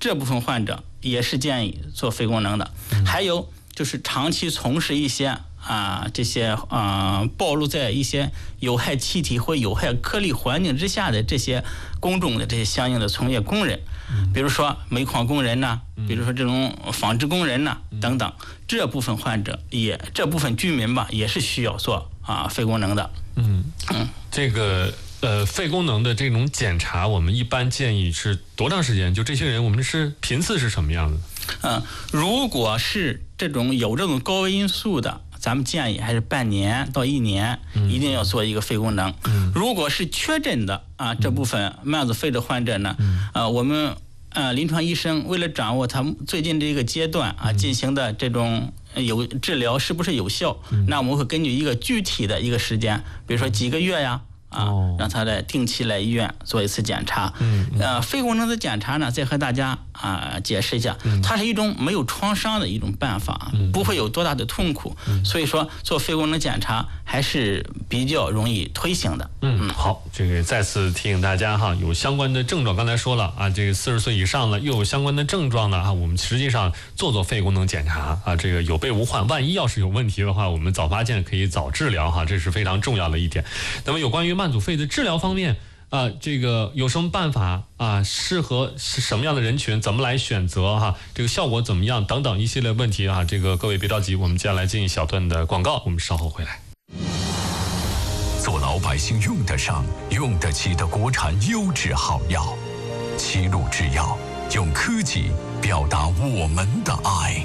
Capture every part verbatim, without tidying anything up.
这部分患者也是建议做肺功能的。还有就是长期从事一些啊这些啊暴露在一些有害气体或有害颗粒环境之下的这些公众的这些相应的从业工人，比如说煤矿工人呐，比如说这种纺织工人呐等等，这部分患者也这部分居民吧也是需要做啊肺功能的。嗯嗯，这个呃肺功能的这种检查，我们一般建议是多长时间？就这些人，我们是频次是什么样的？ 嗯，如果是这种有这种高危因素的，咱们建议还是半年到一年一定要做一个肺功能。嗯、如果是确诊的啊这部分慢阻肺的患者呢，嗯、呃我们呃临床医生为了掌握他最近这个阶段啊进行的这种有治疗是不是有效，嗯、那我们会根据一个具体的一个时间，比如说几个月呀。啊，让他来定期来医院做一次检查。嗯，呃，肺功能的检查呢，再和大家啊解释一下，它是一种没有创伤的一种办法，不会有多大的痛苦。所以说做肺功能检查还是比较容易推行的。 嗯，好，这个再次提醒大家哈，有相关的症状，刚才说了啊，这个四十岁以上了又有相关的症状呢啊，我们实际上做做肺功能检查啊，这个有备无患，万一要是有问题的话，我们早发现可以早治疗哈，这是非常重要的一点。那么有关于慢阻肺的治疗方面啊，这个有什么办法啊？适合是什么样的人群？怎么来选择哈？这个效果怎么样？等等一系列问题啊，这个各位别着急，我们接下来进一小段的广告，我们稍后回来。 做老百姓用得上、用得起的国产优质好药，齐鲁制药用科技表达我们的爱。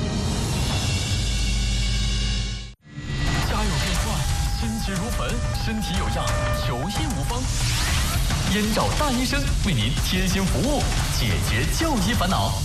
家有变坏，心急如焚，身体有恙，求医无方。燕赵大医生为您贴心服务，解决就医烦恼。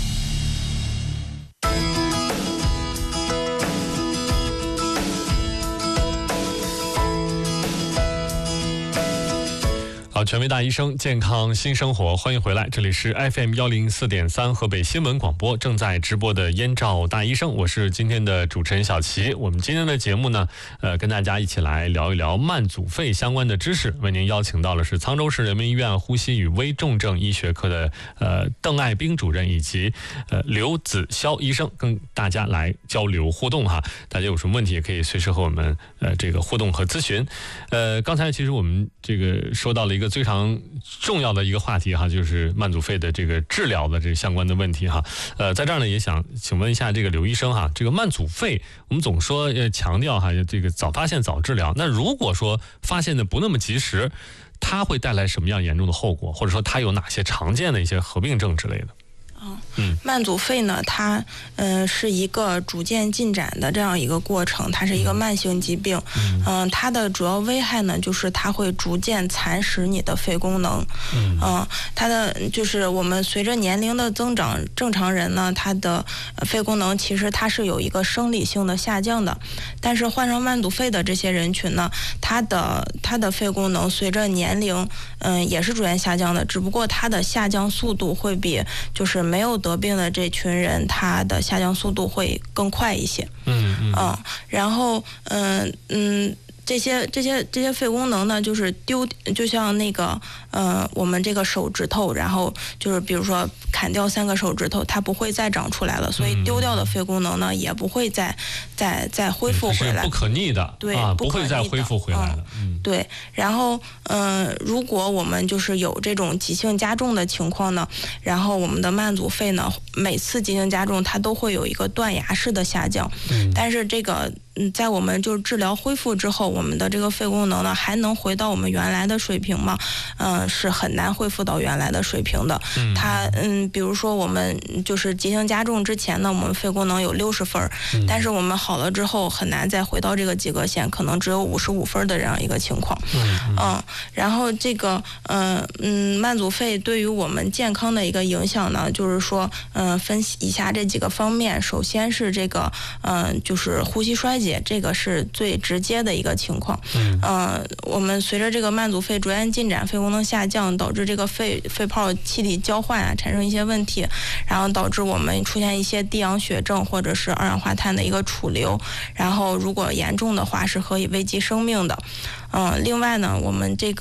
好，权威大医生，健康新生活，欢迎回来，这里是 F M 一零四点三河北新闻广播正在直播的燕赵大医生，我是今天的主持人小齐。我们今天的节目呢，呃，跟大家一起来聊一聊慢阻肺相关的知识。为您邀请到的是沧州市人民医院呼吸与危重症医学科的呃邓爱兵主任以及呃刘子潇医生，跟大家来交流互动哈。大家有什么问题也可以随时和我们呃这个互动和咨询。呃，刚才其实我们这个说到了一个非常重要的一个话题哈，就是慢阻肺的这个治疗的这个相关的问题哈。呃，在这儿呢也想请问一下这个刘医生哈，这个慢阻肺我们总说呃强调哈，这个早发现早治疗。那如果说发现的不那么及时，它会带来什么样严重的后果，或者说它有哪些常见的一些合并症之类的？ 嗯，慢阻肺呢，它嗯、呃、是一个逐渐进展的这样一个过程，它是一个慢性疾病。嗯、呃，它的主要危害呢，就是它会逐渐蚕食你的肺功能。嗯、呃，它的就是我们随着年龄的增长，正常人呢，他的肺功能其实它是有一个生理性的下降的，但是患上慢阻肺的这些人群呢，他的他的肺功能随着年龄嗯、呃、也是逐渐下降的，只不过它的下降速度会比就是没有得病的这群人，他的下降速度会更快一些。嗯嗯。嗯，然后嗯嗯。这些这些这些肺功能呢，就是丢，就像那个呃，我们这个手指头，然后就是比如说砍掉三个手指头，它不会再长出来了，所以丢掉的肺功能呢，也不会再再再恢复回来， 是不可逆的， 对， 啊、 不不会再恢复回来的。 嗯，对。然后嗯、呃，如果我们就是有这种急性加重的情况呢，然后我们的慢阻肺呢，每次急性加重它都会有一个断崖式的下降，嗯、但是这个。嗯，在我们就是治疗恢复之后，我们的这个肺功能呢，还能回到我们原来的水平吗？嗯、呃，是很难恢复到原来的水平的。嗯，它嗯，比如说我们就是急性加重之前呢，我们肺功能有六十分，嗯、但是我们好了之后，很难再回到这个及格线，可能只有五十五分的这样一个情况。嗯，嗯嗯然后这个呃嗯，慢阻肺对于我们健康的一个影响呢，就是说嗯、呃，分析以下这几个方面，首先是这个嗯、呃，就是呼吸衰竭。这个是最直接的一个情况。嗯，呃，我们随着这个慢阻肺逐渐进展，肺功能下降，导致这个肺肺泡气体交换啊产生一些问题，然后导致我们出现一些低氧血症或者是二氧化碳的一个储留，然后如果严重的话是可以危及生命的。嗯、呃，另外呢，我们这个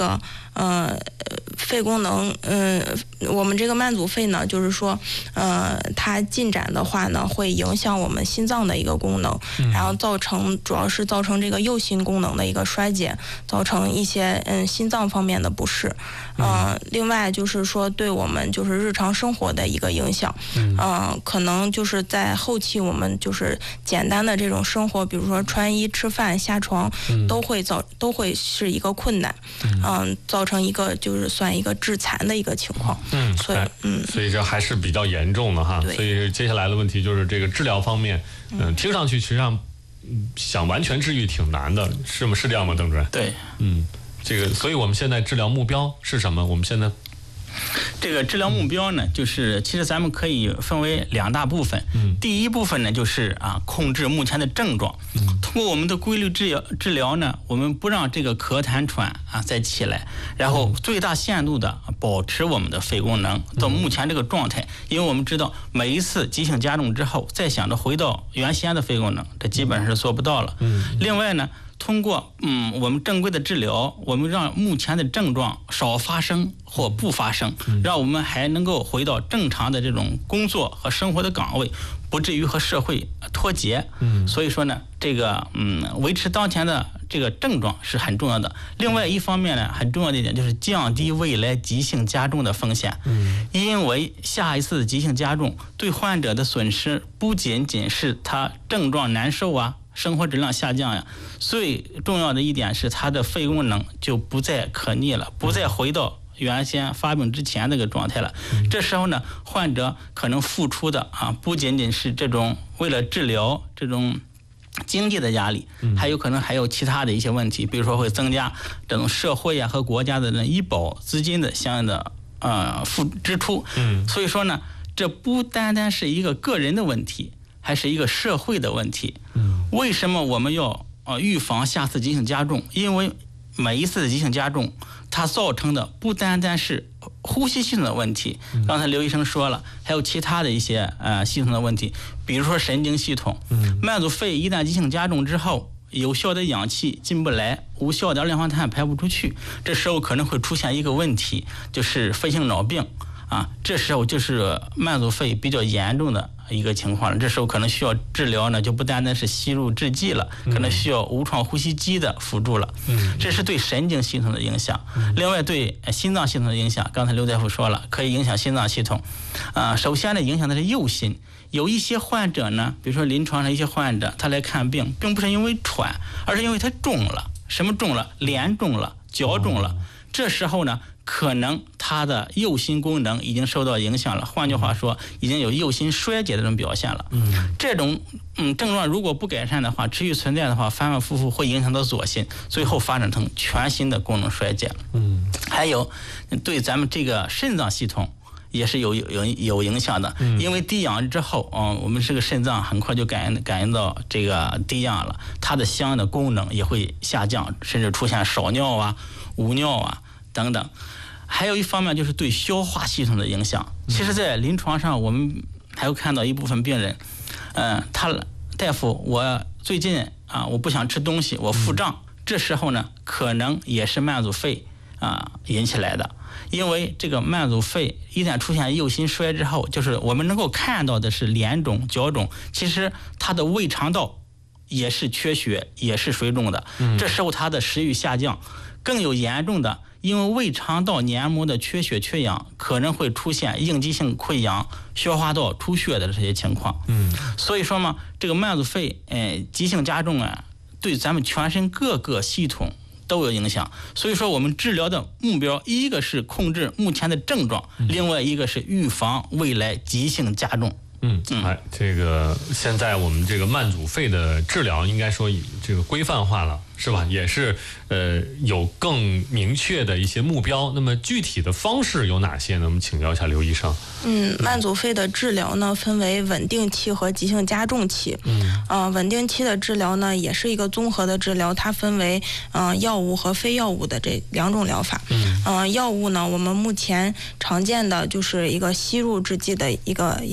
呃，肺功能，嗯、呃，我们这个慢阻肺呢，就是说，呃，它进展的话呢，会影响我们心脏的一个功能，嗯、然后造成主要是造成这个右心功能的一个衰减，造成一些嗯心脏方面的不适。嗯、呃，另外就是说对我们就是日常生活的一个影响，嗯、呃，可能就是在后期我们就是简单的这种生活，比如说穿衣、吃饭、下床，嗯、都会造都会是一个困难，嗯、呃，造成一个就是算一个致残的一个情况。嗯，所以嗯， 所以这还是比较严重的哈。所以接下来的问题就是这个治疗方面，嗯、呃，听上去实际上想完全治愈挺难的，是吗？是这样吗，邓主任？ 对， 嗯。这个，所以我们现在治疗目标是什么？我们现在这个治疗目标呢，就是其实咱们可以分为两大部分。嗯，第一部分呢，就是啊，控制目前的症状。嗯，通过我们的规律治疗治疗呢，我们不让这个咳痰喘啊再起来，然后最大限度的保持我们的肺功能到目前这个状态。因为我们知道，每一次急性加重之后，再想着回到原先的肺功能，这基本上是做不到了。嗯，另外呢，通过嗯我们正规的治疗，我们让目前的症状少发生或不发生，让我们还能够回到正常的这种工作和生活的岗位，不至于和社会脱节。嗯，所以说呢，这个嗯维持当前的这个症状是很重要的。另外一方面呢，很重要的一点就是降低未来急性加重的风险。嗯，因为下一次急性加重对患者的损失不仅仅是他症状难受啊，生活质量下降呀，最重要的一点是他的肺功能就不再可逆了，不再回到原先发病之前那个状态了。这时候呢，患者可能付出的啊，不仅仅是这种为了治疗这种经济的压力，还有可能还有其他的一些问题，比如说会增加这种社会啊和国家的医保资金的相应的呃付支出。嗯，所以说呢，这不单单是一个个人的问题，还是一个社会的问题。嗯，为什么我们要呃预防下次急性加重？因为每一次的急性加重，它造成的不单单是呼吸系统的问题，刚才刘医生说了，还有其他的一些呃系统的问题，比如说神经系统。嗯，慢阻肺一旦急性加重之后，有效的氧气进不来，无效的二氧化碳排不出去，这时候可能会出现一个问题，就是肺性脑病。啊，这时候就是慢阻肺比较严重的一个情况了。这时候可能需要治疗呢，就不单单是吸入制剂了，可能需要无创呼吸机的辅助了。嗯，这是对神经系统的影响。另外对心脏系统的影响，刚才刘大夫说了，可以影响心脏系统。啊，首先呢，影响的是右心。有一些患者呢，比如说临床上一些患者，他来看病，并不是因为喘，而是因为他中了。什么中了？脸中了，脚中了。这时候呢，可能他的右心功能已经受到影响了，换句话说，已经有右心衰竭的这种表现了。嗯，这种嗯症状如果不改善的话，持续存在的话，反反复复会影响到左心，最后发展成全心的功能衰竭。嗯，还有对咱们这个肾脏系统也是有有有影响的，因为低氧之后，嗯，我们这个肾脏很快就感应感应到这个低氧了，它的相应的功能也会下降，甚至出现少尿啊、无尿啊等等。还有一方面就是对消化系统的影响。其实，在临床上，我们还会看到一部分病人，嗯、呃，他大夫，我最近啊，我不想吃东西，我腹胀，这时候呢，可能也是慢阻肺啊引起来的。因为这个慢阻肺一旦出现右心衰之后，就是我们能够看到的是脸肿、脚肿，其实它的胃肠道也是缺血，也是水肿的。这时候它的食欲下降，更有严重的，因为胃肠道黏膜的缺血缺氧，可能会出现应激性溃疡、消化道出血的这些情况。嗯，所以说嘛，这个慢阻肺，呃，急性加重啊，对咱们全身各个系统都有影响。所以说，我们治疗的目标，一个是控制目前的症状，另外一个是预防未来急性加重。 嗯，哎，这个现在我们这个慢阻肺的治疗应该说以这个规范化了，是吧？也是呃有更明确的一些目标。那么具体的方式有哪些呢？我们请教一下刘医生。 嗯，慢阻肺的治疗呢，分为稳定期和急性加重期。嗯，呃，稳定期的治疗呢，也是一个综合的治疗，它分为呃药物和非药物的这两种疗法。嗯，呃，药物呢，我们目前常见的就是一个吸入制剂的一个一个。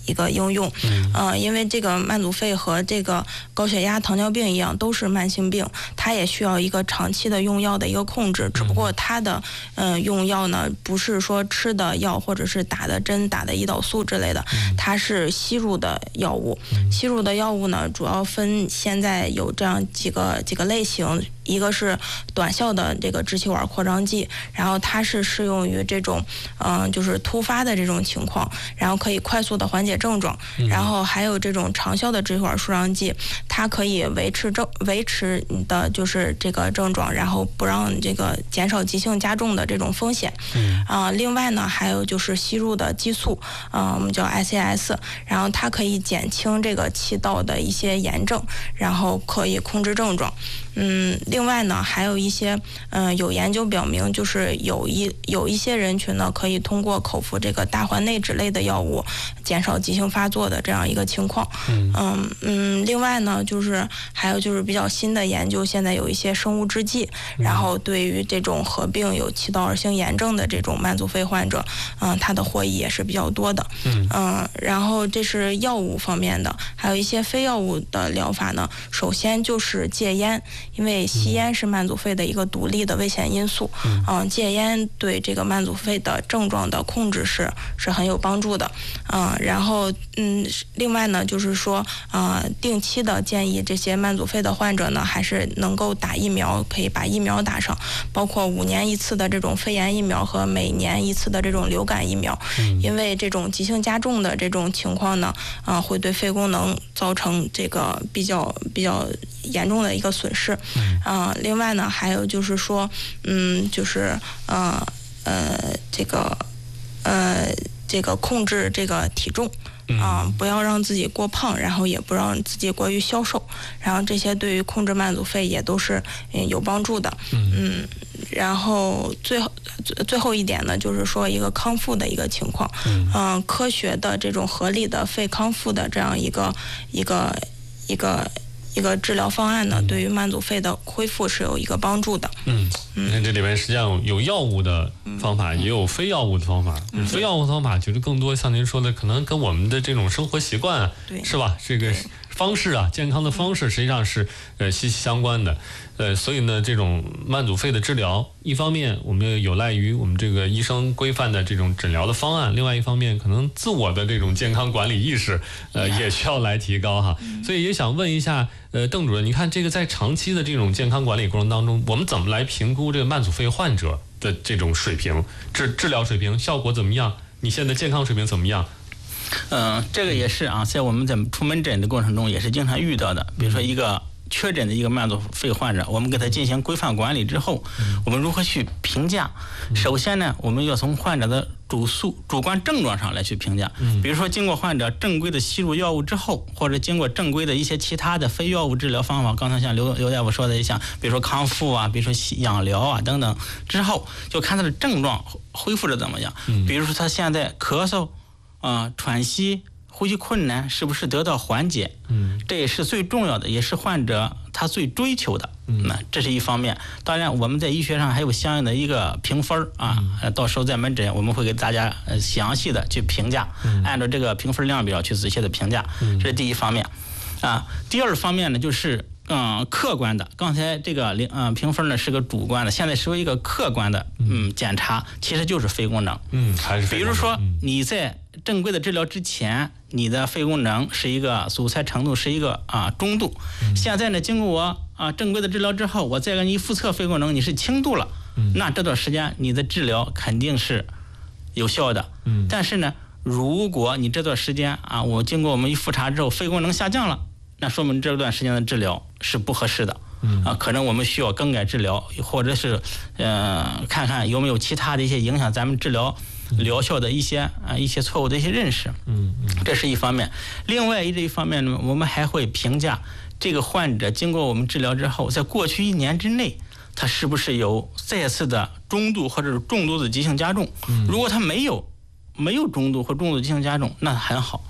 一个应用。嗯、呃，因为这个慢阻肺和这个高血压、糖尿病一样，都是慢性病，它也需要一个长期的用药的一个控制。只不过它的呃用药呢，不是说吃的药或者是打的针、打的胰岛素之类的，它是吸入的药物。吸入的药物呢，主要分现在有这样几个几个类型。一个是短效的这个支气管扩张剂，然后它是适用于这种嗯、呃、就是突发的这种情况，然后可以快速的缓解症状。然后还有这种长效的支气管舒张剂，它可以维持症维持你的就是这个症状，然后不让这个减少急性加重的这种风险。啊、呃，另外呢还有就是吸入的激素，啊、呃、我们叫 S A S， 然后它可以减轻这个气道的一些炎症，然后可以控制症状。嗯，另外呢，还有一些，嗯、呃，有研究表明，就是有一有一些人群呢，可以通过口服这个大环内酯类的药物，减少急性发作的这样一个情况。嗯嗯嗯，另外呢，就是还有就是比较新的研究，现在有一些生物制剂，然后对于这种合并有气道二型炎症的这种慢阻肺患者，嗯、呃，它的获益也是比较多的。嗯嗯、呃，然后这是药物方面的，还有一些非药物的疗法呢，首先就是戒烟。因为吸烟是慢阻肺的一个独立的危险因素，嗯、呃，戒烟对这个慢阻肺的症状的控制是是很有帮助的，嗯、呃，然后嗯，另外呢，就是说，呃，定期的建议这些慢阻肺的患者呢，还是能够打疫苗，可以把疫苗打上，包括五年一次的这种肺炎疫苗和每年一次的这种流感疫苗，嗯、因为这种急性加重的这种情况呢，啊、呃，会对肺功能造成这个比较比较严重的一个损失。嗯、呃，另外呢，还有就是说，嗯，就是呃呃，这个呃这个控制这个体重啊、呃，不要让自己过胖，然后也不让自己过于消瘦，然后这些对于控制慢阻肺也都是嗯有帮助的。嗯，嗯然后最后最后一点呢，就是说一个康复的一个情况，嗯、呃，科学的这种合理的肺康复的这样一个一个一个。一个治疗方案呢，对于慢阻肺的恢复是有一个帮助的。嗯， 你看这里面实际上有药物的方法，嗯、也有非药物的方法。嗯、非药物方法就是更多像您说的，可能跟我们的这种生活习惯啊，是吧？这个方式啊，健康的方式实际上是呃息息相关的。呃，所以呢，这种慢阻肺的治疗，一方面我们有赖于我们这个医生规范的这种诊疗的方案，另外一方面可能自我的这种健康管理意识，呃，也需要来提高哈。所以也想问一下，呃，邓主任，你看这个在长期的这种健康管理过程当中，我们怎么来评估这个慢阻肺患者的这种水平、治治疗水平、效果怎么样？你现在健康水平怎么样？ 嗯、呃，这个也是啊，在我们在出门诊的过程中也是经常遇到的，比如说一个确诊的一个慢阻肺患者，我们给他进行规范管理之后，我们如何去评价？首先呢，我们要从患者的主诉主观症状上来去评价。比如说，经过患者正规的吸入药物之后，或者经过正规的一些其他的非药物治疗方法，刚才像刘刘大夫说的，像比如说康复啊，比如说养疗啊等等之后，就看他的症状恢复的怎么样。比如说他现在咳嗽啊、呃、喘息。呼吸困难是不是得到缓解？嗯，这也是最重要的，也是患者他最追求的。嗯，那这是一方面。当然，我们在医学上还有相应的一个评分啊，嗯、到时候在门诊我们会给大家呃详细的去评价，嗯、按照这个评分量表去仔细的评价。嗯、这是第一方面。啊，第二方面呢就是。嗯，客观的，刚才这个零嗯评分呢是个主观的，现在是一个客观的嗯检查，其实就是肺功能。嗯，还是肺功能。比如说你在正规的治疗之前，你的肺功能是一个阻塞程度是一个啊中度，嗯、现在呢经过我啊正规的治疗之后，我再给你复测肺功能你是轻度了，嗯、那这段时间你的治疗肯定是有效的。嗯，但是呢，如果你这段时间啊，我经过我们一复查之后，肺功能下降了。那说明这段时间的治疗是不合适的，嗯啊，可能我们需要更改治疗，或者是呃看看有没有其他的一些影响咱们治疗疗效的一些啊一些错误的一些认识，嗯嗯，这是一方面。另外这一方面呢，我们还会评价这个患者经过我们治疗之后，在过去一年之内，他是不是有再次的中度或者是重度的急性加重？如果他没有没有中度或重度急性加重，那很好。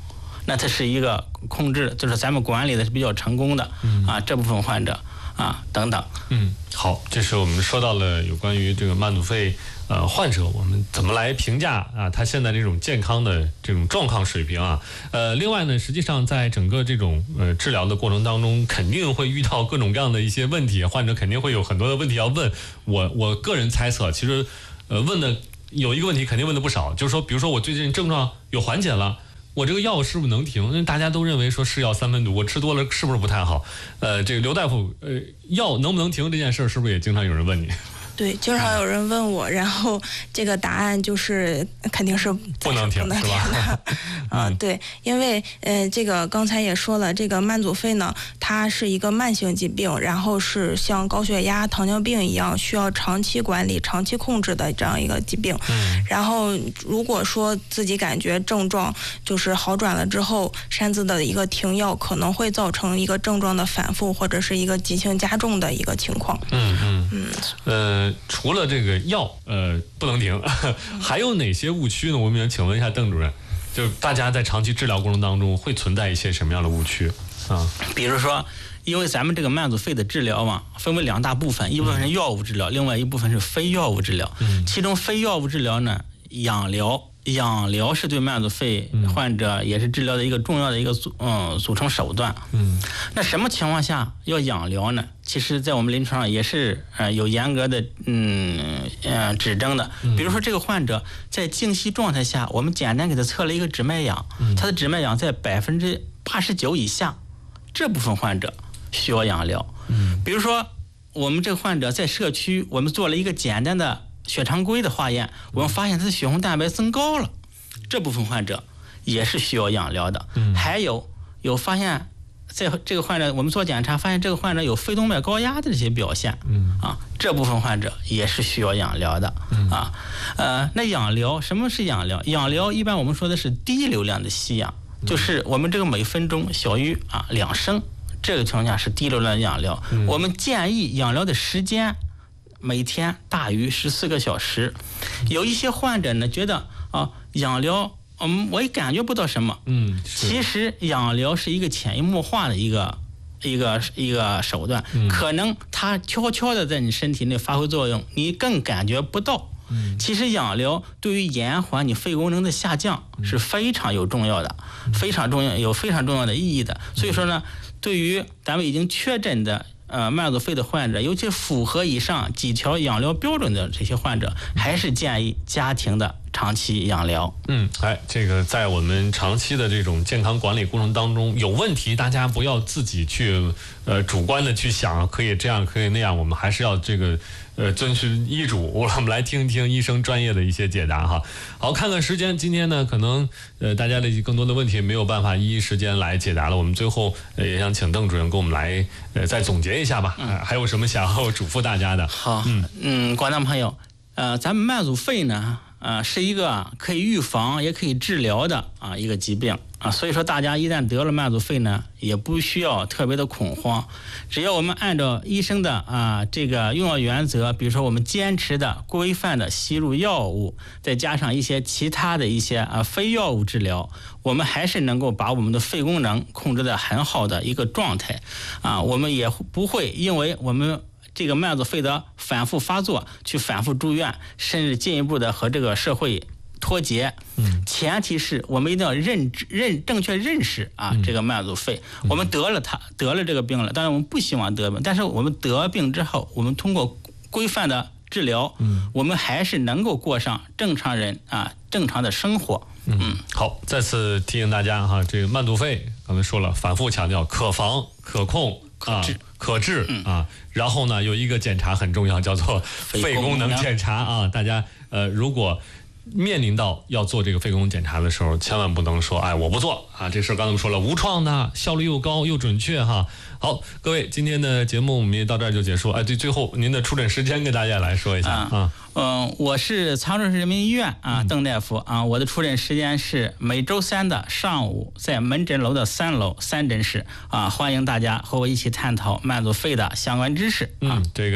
那它是一个控制，就是咱们管理的是比较成功的啊，这部分患者啊等等。 嗯，好，这是我们说到了有关于这个慢阻肺呃患者，我们怎么来评价啊他现在这种健康的这种状况水平啊？呃，另外呢，实际上在整个这种呃治疗的过程当中，肯定会遇到各种各样的一些问题，患者肯定会有很多的问题要问。我我个人猜测，其实呃问的有一个问题肯定问的不少，就是说，比如说我最近症状有缓解了。我这个药是不是能停？因为大家都认为说是药三分毒，我吃多了是不是不太好？呃，这个刘大夫，呃，药能不能停这件事，是不是也经常有人问你？ 对，经常有人问我，然后这个答案就是肯定是不能停，是吧？ 啊，对，因为呃，这个刚才也说了，这个慢阻肺呢，它是一个慢性疾病，然后是像高血压、糖尿病一样需要长期管理、长期控制的这样一个疾病。嗯。然后如果说自己感觉症状就是好转了之后，擅自的一个停药，可能会造成一个症状的反复，或者是一个急性加重的一个情况。 嗯嗯嗯。呃。除了这个药，呃，不能停，还有哪些误区呢？我们想请问一下邓主任，就大家在长期治疗过程当中会存在一些什么样的误区啊？ 比如说，因为咱们这个慢阻肺的治疗嘛，分为两大部分，一部分是药物治疗，嗯、另外一部分是非药物治疗。嗯、其中非药物治疗呢，氧疗。氧疗是对慢阻肺患者也是治疗的一个重要的一个组嗯组成手段。嗯，那什么情况下要氧疗呢？其实，在我们临床上也是呃有严格的嗯呃指征的。比如说，这个患者在静息状态下，我们简单给他测了一个指脉氧，他的指脉氧在百分之八十九以下，这部分患者需要氧疗。嗯，比如说我们这个患者在社区，我们做了一个简单的血常规的化验，我们发现他的血红蛋白增高了，这部分患者也是需要氧疗的。嗯、还有有发现，在这个患者我们做检查发现这个患者有肺动脉高压的这些表现，嗯、啊，这部分患者也是需要氧疗的。嗯、啊，呃，那氧疗什么是氧疗？氧疗一般我们说的是低流量的吸氧，嗯、就是我们这个每分钟小于啊两升，这个情况下是低流量的氧疗。嗯、我们建议氧疗的时间每天大于十四个小时，有一些患者呢觉得啊氧疗，嗯，我也感觉不到什么，嗯，其实氧疗是一个潜移默化的一个一个一个手段，嗯、可能它悄悄的在你身体内发挥作用，你更感觉不到。嗯、其实氧疗对于延缓你肺功能的下降是非常有重要的，嗯、非常重要有非常重要的意义的。所以说呢，对于咱们已经确诊的呃，慢阻肺的患者，尤其符合以上几条氧疗标准的这些患者，还是建议家庭的长期氧疗。 嗯，哎，这个在我们长期的这种健康管理过程当中，有问题大家不要自己去呃主观的去想，可以这样可以那样，我们还是要这个呃遵循医嘱。我们来听一听医生专业的一些解答哈。好，看看时间，今天呢可能呃大家的更多的问题没有办法一一时间来解答了，我们最后呃也想请邓主任给我们来呃再总结一下吧。嗯、还有什么想要嘱咐大家的？ 好，嗯嗯，观众朋友，呃，咱们慢阻肺呢。呃，是一个可以预防也可以治疗的啊一个疾病啊，所以说大家一旦得了慢阻肺呢，也不需要特别的恐慌，只要我们按照医生的啊这个用药原则，比如说我们坚持的规范的吸入药物，再加上一些其他的一些啊非药物治疗，我们还是能够把我们的肺功能控制在很好的一个状态啊，我们也不会因为我们这个慢阻肺的反复发作去反复住院，甚至进一步的和这个社会脱节。嗯，前提是我们一定要认知认正确认识啊，嗯、这个慢阻肺，嗯、我们得了它得了这个病了，当然我们不希望得病，但是我们得病之后，我们通过规范的治疗，嗯，我们还是能够过上正常人啊正常的生活。 嗯，嗯好，再次提醒大家哈，这个慢阻肺刚才说了，反复强调可防可控。 可治、啊、 可治、嗯、啊，然后呢，有一个检查很重要，叫做肺功能检查啊。大家呃，如果面临到要做这个肺功能检查的时候，千万不能说哎我不做啊，这事儿刚才我们说了，无创的，效率又高又准确哈。好，各位，今天的节目我们也到这儿就结束。哎，对，最后您的出诊时间给大家来说一下啊。 嗯、呃，我是长春市人民医院啊，嗯、邓大夫啊，我的出诊时间是每周三的上午，在门诊楼的三楼三诊室啊，欢迎大家和我一起探讨慢阻肺的相关知识啊。 嗯，这个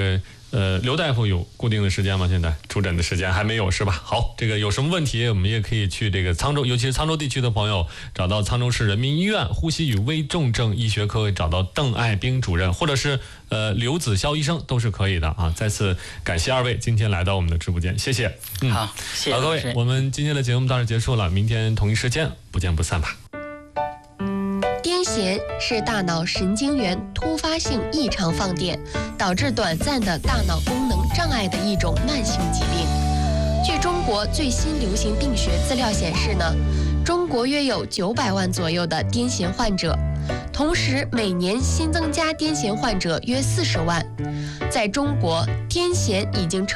呃，刘大夫有固定的时间吗？现在出诊的时间还没有是吧？好，这个有什么问题，我们也可以去这个沧州，尤其是沧州地区的朋友，找到沧州市人民医院呼吸与危重症医学科，找到邓爱冰主任，或者是呃刘子潇医生都是可以的啊。再次感谢二位今天来到我们的直播间，谢谢。 嗯，好，谢谢好，各位，我们今天的节目到这结束了，明天同一时间不见不散吧。 癫痫是大脑神经元突发性异常放电，导致短暂的大脑功能障碍的一种慢性疾病。据中国最新流行病学资料显示呢，中国约有九百万左右的癫痫患者，同时每年新增加癫痫患者约四十万。在中国，癫痫已经成